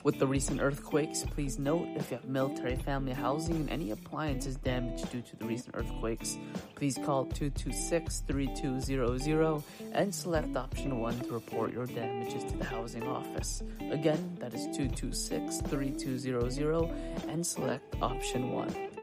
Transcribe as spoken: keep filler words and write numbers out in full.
With the recent earthquakes, please note if you have military family housing and any appliances damaged due to the recent earthquakes, please call two two six, three two zero zero and select option one to report your damages to the housing office. Again, that is two two six, three two zero zero and select option one.